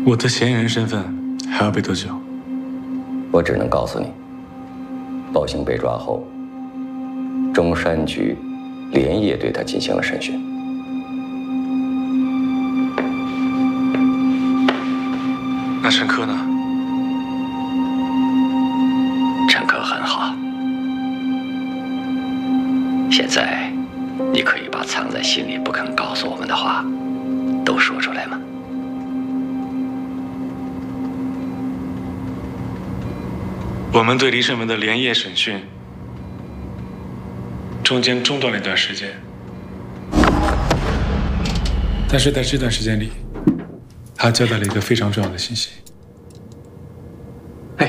我的嫌疑人身份还要背多久？ 我只能告诉你，鲍兴被抓后，中山局连夜对他进行了审讯。 那陈科呢？ 陈科很好。现在，你可以把藏在心里不肯告诉我们的话，都说出来吗？ 我们对林胜文的连夜审讯，中间中断了一段时间，但是在这段时间里，他交代了一个非常重要的信息。 嘿，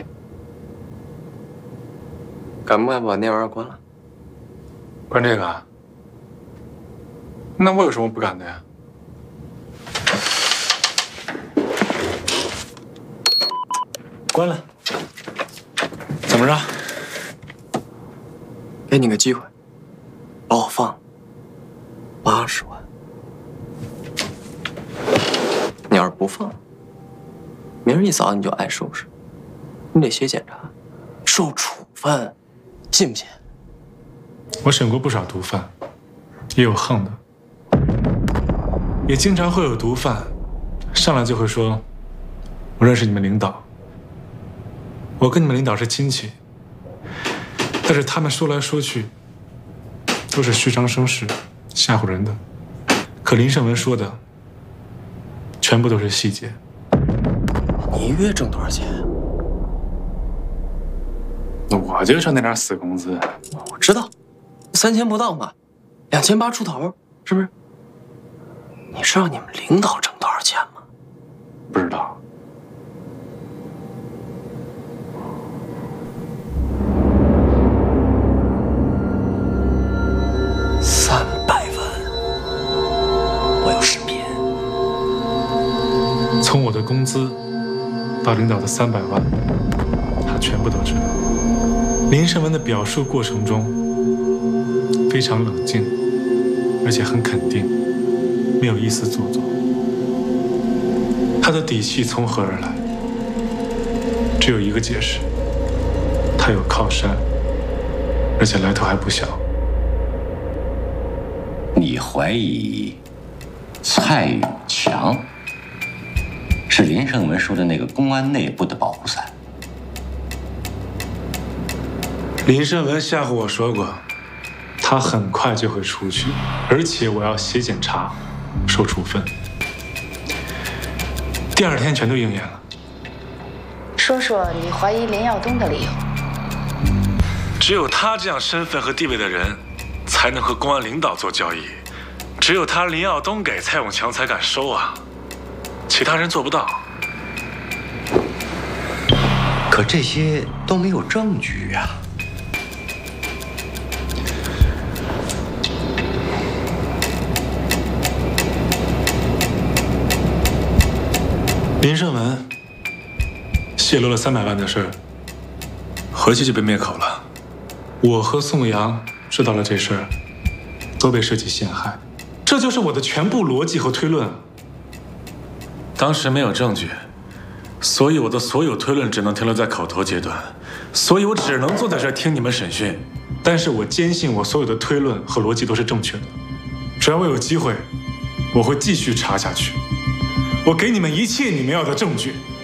敢不敢把那玩意儿关了？ 关这个啊？那我有什么不敢的呀？关了。怎么着？ 给你个机会，把我放80万。你要是不放，明儿一早你就挨收拾，你得写检查，受处分，信不信？ 我审过不少毒贩，也有横的，也经常会有毒贩上来就会说：“我认识你们领导。”我跟你们领导是亲戚，但是他们说来说去都是虚张声势、吓唬人的。可林胜文说的全部都是细节。 你一月挣多少钱？ 我就挣那点死工资。 我知道，3000不到嘛，2800出头，是不是？你知道你们领导挣多少钱吗？ 不知道。 300万，我有视频。 从我的工资到领导的300万，他全部都知道。林胜文的表述过程中非常冷静，而且很肯定，没有一丝做作。他的底气从何而来？只有一个解释：他有靠山，而且来头还不小。 你怀疑蔡永强是林胜文说的那个公安内部的保护伞？ 林胜文吓唬我说过，他很快就会出去，而且我要写检查，受处分。第2天全都应验了。 说说你怀疑林耀东的理由。 只有他这样身份和地位的人，才能和公安领导做交易。只有他林耀东给，蔡永强才敢收啊，其他人做不到。 可这些都没有证据啊。 林胜文泄露了300万的事儿，回去就被灭口了。我和宋阳知道了这事儿，都被设计陷害。这就是我的全部逻辑和推论。当时没有证据，所以我的所有推论只能停留在口头阶段，所以我只能坐在这儿听你们审讯。但是我坚信我所有的推论和逻辑都是正确的。只要我有机会，我会继续查下去。我给你们一切你们要的证据。